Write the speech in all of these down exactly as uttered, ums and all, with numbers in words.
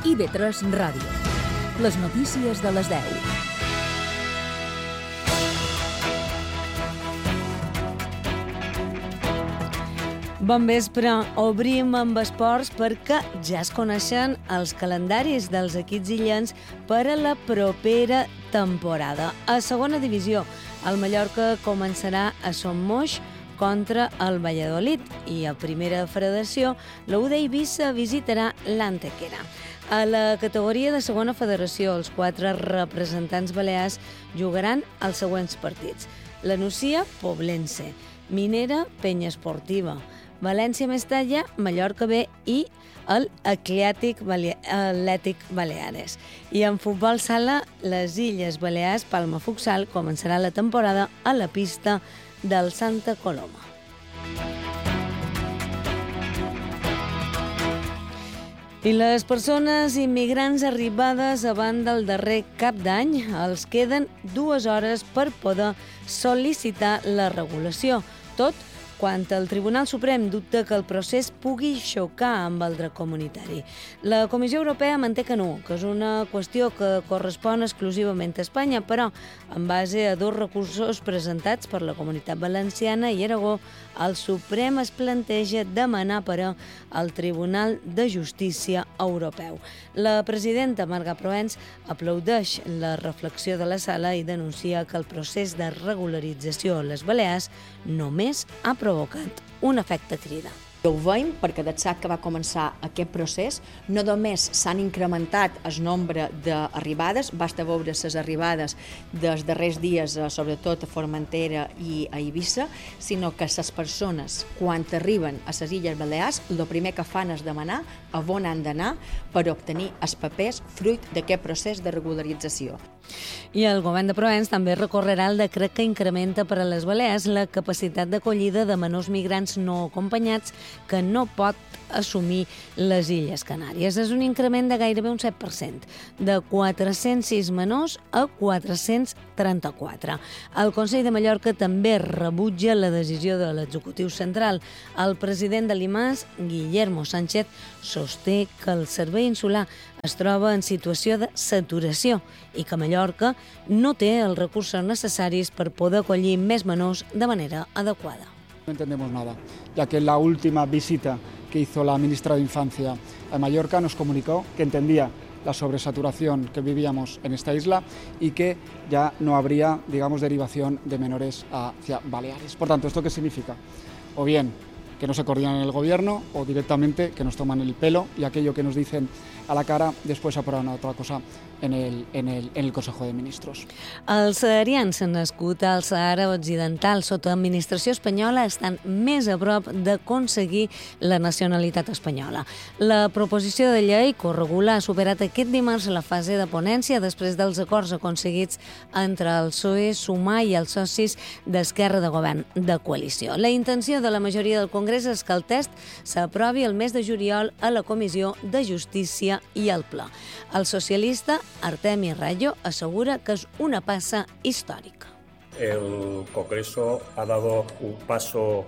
I V tres Ràdio. Les notícies de les deu. Bon vespre. Obrim amb esports perquè ja es coneixen els calendaris dels equips illens per a la propera temporada. A segona divisió, el Mallorca començarà a Son Moix contra el Valladolid i a primera federació, la U D Eivissa visitarà l'Antequera. A la categoria de segona federació, els quatre representants balears jugaran els següents partits: la Nucia, Poblense; Minera, Penya Esportiva; València Mestalla, Mallorca B i el Atlètic Baleares. I en futbol sala, les Illes Balears, Palma Futsal, començarà la temporada a la pista del Santa Coloma. I les persones immigrants arribades abans del darrer cap d'any els queden dues hores per poder sol·licitar la regulació. Tot quan el Tribunal Suprem dubta que el procés pugui xocar amb el dret comunitari. La Comissió Europea manté que no, que és una qüestió que correspon exclusivament a Espanya, però en base a dos recursos presentats per la Comunitat Valenciana i Aragó, el Suprem es planteja demanar, però, al Tribunal de Justícia Europeu. La presidenta Marga Proens aplaudeix la reflexió de la sala i denuncia que el procés de regularització a les Balears només ha provocat un efecte crida. Ho veiem perquè d'ençà que va començar aquest procés no només s'han incrementat el nombre d'arribades, basta veure les arribades dels darrers dies, sobretot a Formentera i a Eivissa, sinó que les persones, quan arriben a les Illes Balears, el primer que fan és demanar a on han d'anar per obtenir els papers fruit d'aquest procés de regularització. I el govern de Provenç també recorrerà el decret que incrementa per a les Balears la capacitat d'acollida de menors migrants no acompanyats que no pot assumir les Illes Canàries. És un increment de gairebé un set per cent, de quatre-cents sis menors a quatre-cents trenta-quatre. El Consell de Mallorca també rebutja la decisió de l'executiu central. El president de l'I M A S, Guillermo Sánchez, sosté que el servei insular es troba en situació de saturació i que Mallorca no té els recursos necessaris per poder acollir més menors de manera adequada. No entendemos nada, ya que en la última visita que hizo la ministra de Infancia a Mallorca nos comunicó que entendía la sobresaturación que vivíamos en esta isla y que ya no habría, digamos, derivación de menores hacia Baleares. Por tanto, ¿esto qué significa? O bien que no se coordinan en el gobierno o directamente que nos toman el pelo y aquello que nos dicen a la cara después aprueban otra cosa en el, en el, en el Consejo de Ministros. Els saharians nascuts al Sahara Occidental sota administració espanyola estan més a prop d'aconseguir la nacionalitat espanyola. La proposició de llei que ho regula ha superat aquest dimarts la fase de ponència després dels acords aconseguits entre el P S O E, Sumar i els socis d'Esquerra de Govern de coalició. La intenció de la majoria del Congrés és que el text s'aprovi el mes de juliol a la Comissió de Justícia i al Ple. El socialista Artemi Rayo asegura que es una passa histórica. El Congreso ha dado un paso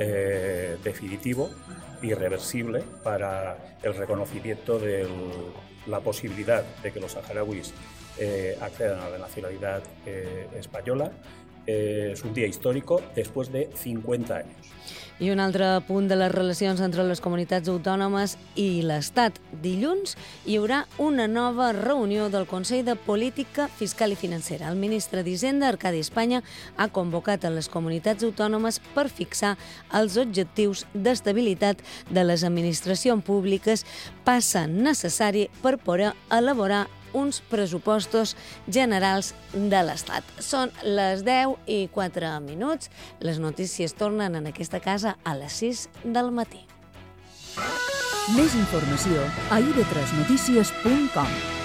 eh, definitivo, irreversible, para el reconocimiento de la posibilidad de que los saharauis eh, accedan a la nacionalidad eh, española. Eh, es un día histórico después de cincuenta años. I un altre punt de les relacions entre les comunitats autònomes i l'Estat. Dilluns hi haurà una nova reunió del Consell de Política Fiscal i Financera. El ministre d'Hisenda, Arcadi Espanya, ha convocat a les comunitats autònomes per fixar els objectius d'estabilitat de les administracions públiques, passa necessari per poder elaborar uns pressupostos generals de l'Estat. Són les deu i quatre minuts. Les notícies tornen en aquesta casa a les sis del matí. Més informació a i ve tres notícies punt com.